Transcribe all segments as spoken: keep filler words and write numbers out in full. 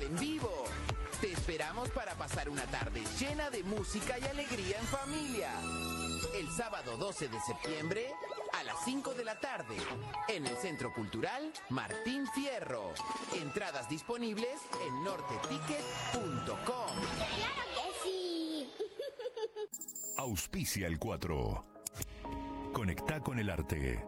en vivo. Te esperamos para pasar una tarde llena de música y alegría en familia. El sábado doce de septiembre a las cinco de la tarde en el Centro Cultural Martín Fierro. Entradas disponibles en norte ticket punto com. ¡Claro que sí! Auspicia el cuatro. Conecta con el arte.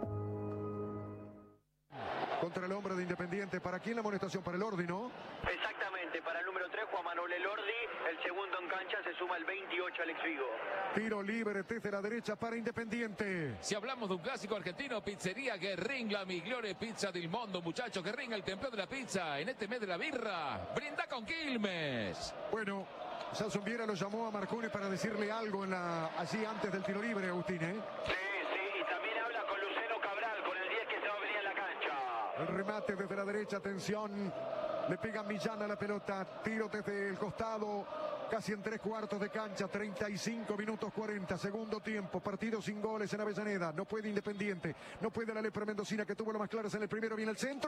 Contra el hombre de Independiente. ¿Para quién la amonestación? Para Elordi, ¿no? Exactamente, para el número tres, Juan Manuel Elordi. El segundo en cancha se suma el veintiocho, Alex Vigo. Tiro libre desde la derecha para Independiente. Si hablamos de un clásico argentino, pizzería Guerrín, la migliore pizza del mundo, muchachos. Guerrín, el campeón de la pizza. En este mes de la birra, brinda con Quilmes. Bueno, Samson Viera lo llamó a Marcone para decirle algo en la, allí antes del tiro libre, Agustín, ¿eh? Sí, sí, y también habla con Luceno Cabral, con el diez que se va a venir a la cancha. El remate desde la derecha, atención. Le pega Millán a la pelota. Tiro desde el costado. Casi en tres cuartos de cancha. treinta y cinco minutos cuarenta. Segundo tiempo. Partido sin goles en Avellaneda. No puede Independiente. No puede la Lepra Mendocina, que tuvo lo más claras en el primero. Viene el centro.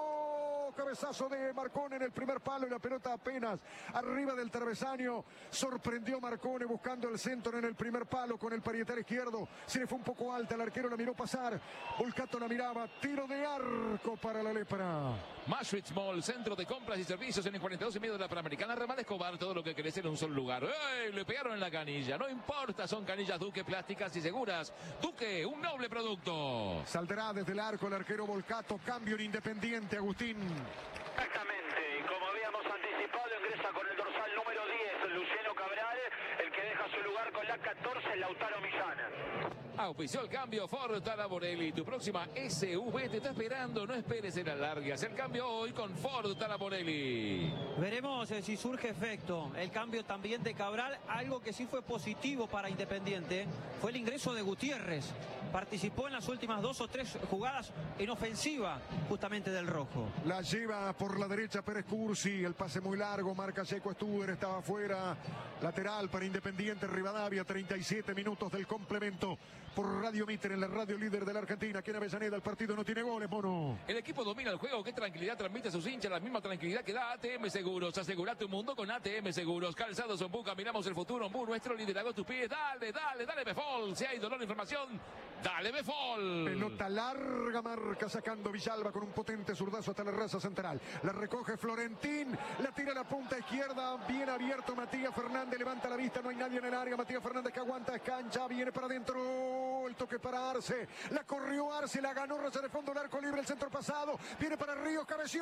Cabezazo de Marcone en el primer palo y la pelota apenas arriba del travesaño. Sorprendió Marcone buscando el centro en el primer palo con el parietal izquierdo. Se le fue un poco alta, el arquero la miró pasar. Volcato la miraba. Tiro de arco para la Lepra. Maastricht Mall, centro de compras y servicios en el cuarenta y dos y medio de la Panamericana. Ramal Escobar, todo lo que querés en un solo lugar. ¡Ey! Le pegaron en la canilla. No importa, son canillas Duque, plásticas y seguras. Duque, un noble producto. Saldrá desde el arco el arquero Volcato. Cambio en Independiente, Agustín. Exactamente, y como habíamos anticipado, ingresa con el dorsal número diez, Luciano Cabral, el que deja su lugar con la catorce, Lautaro Millán. Auspició el cambio Ford Talaborelli. Tu próxima S U V te está esperando. No esperes en la larga. Haz el cambio hoy con Ford Talaborelli. Veremos eh, si surge efecto. El cambio también de Cabral. Algo que sí fue positivo para Independiente fue el ingreso de Gutiérrez. Participó en las últimas dos o tres jugadas en ofensiva justamente del rojo. La lleva por la derecha Pérez Cursi. El pase muy largo. Marca Checo Stuber. Estaba afuera. Lateral para Independiente Rivadavia. treinta y siete minutos del complemento. Por Radio Mitre, en la radio líder de la Argentina. Aquí en Avellaneda el partido no tiene goles, mono. El equipo domina el juego. Qué tranquilidad transmite a sus hinchas. La misma tranquilidad que da A T M Seguros. Asegura tu mundo con A T M Seguros. Calzados Ombuca. Miramos el futuro. Ombu, nuestro liderazgo. Tus pies. Dale, dale, dale, Befol. Si hay dolor, información. Dale, Befol. Pelota larga, marca sacando Villalba con un potente zurdazo hasta la raza central. La recoge Florentín. La tira a la punta izquierda. Bien abierto Matías Fernández. Levanta la vista. No hay nadie en el área. Matías Fernández que aguanta. Es cancha. Viene para adentro. El toque para Arce. La corrió Arce. La ganó Rosa de fondo. El arco libre. El centro pasado. Viene para Ríos. Cabeció.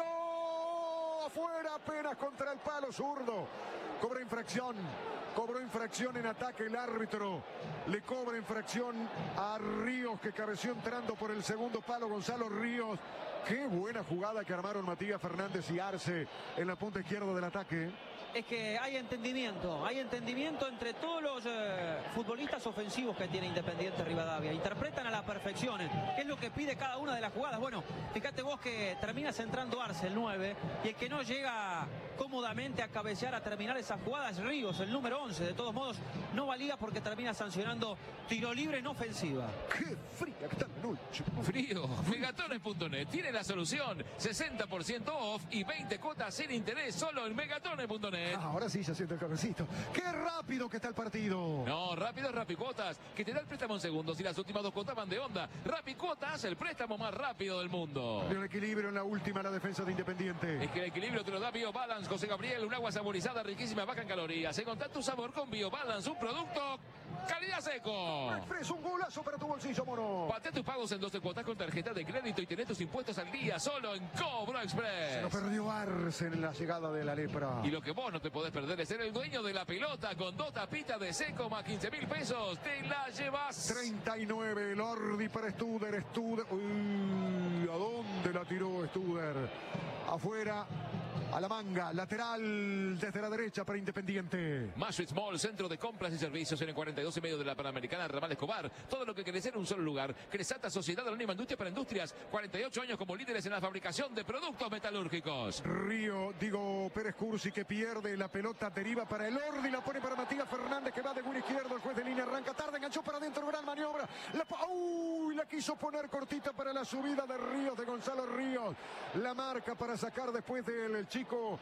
Afuera apenas contra el palo zurdo. Cobra infracción. Cobró infracción en ataque el árbitro. Le cobra infracción a Ríos, que cabeció entrando por el segundo palo. Gonzalo Ríos. Qué buena jugada que armaron Matías Fernández y Arce en la punta izquierda del ataque. Es que hay entendimiento, hay entendimiento entre todos los eh, futbolistas ofensivos que tiene Independiente Rivadavia. Interpretan a la perfección qué es lo que pide cada una de las jugadas. Bueno, fíjate vos que termina centrando Arce, el nueve, y el que no llega cómodamente a cabecear, a terminar esas jugadas, Ríos, el número once. De todos modos, no valía porque termina sancionando tiro libre en ofensiva. ¡Qué fría que está la noche! Frío. Megatones punto net tiene la solución. sesenta por ciento off y veinte cuotas sin interés solo en megatones punto net. Ah, ahora sí se siente el cabecito. ¡Qué rápido que está el partido! No, rápido es Rapicuotas, que te da el préstamo en segundos y las últimas dos cuotas van de onda. Rapicuotas, el préstamo más rápido del mundo. De un equilibrio en la última, la defensa de Independiente. Es que el equilibrio te lo da BioBalance, José Gabriel, un agua saborizada, riquísima, baja en calorías. Encontrá tu sabor con BioBalance, un producto calidad seco. Expreso, un golazo para tu bolsillo, mono. Patea tus pagos en doce cuotas con tarjeta de crédito y tenés tus impuestos al día solo en Cobro Express. Se lo perdió Arce en la llegada de la Lepra. Y lo que vos no te podés perder es ser el dueño de la pelota con dos tapitas de seco más quince mil pesos. Te la llevas. treinta y nueve, Lordi para Studer. Studer. Uy, ¿a dónde la tiró Studer? Afuera. A la manga, lateral desde la derecha para Independiente. Maastricht Mall, centro de compras y servicios en el cuarenta y dos y medio de la Panamericana, Ramal Escobar. Todo lo que querés en un solo lugar. Cresata, Sociedad Anónima Industria para Industrias. cuarenta y ocho años como líderes en la fabricación de productos metalúrgicos. Río, digo, Pérez Cursi que pierde la pelota, deriva para el Ordi, la pone para Matías Fernández que va de buen izquierdo. El juez de línea arranca tarde, enganchó para adentro, gran maniobra. La, uy, la quiso poner cortita para la subida de Ríos, de Gonzalo Ríos. La marca para sacar después del chico